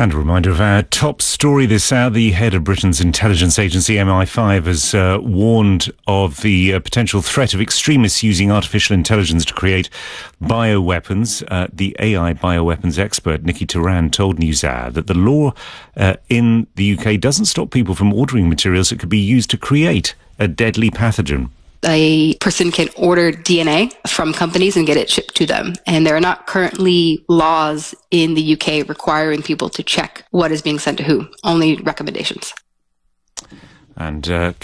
And a reminder of our top story this hour. The head of Britain's intelligence agency, MI5, has warned of the potential threat of extremists using artificial intelligence to create bioweapons. The AI bioweapons expert, Nikki Turan, told NewsHour that the law in the UK doesn't stop people from ordering materials that could be used to create a deadly pathogen. A person can order DNA from companies and get it shipped to them. And there are not currently laws in the UK requiring people to check what is being sent to who, only recommendations. And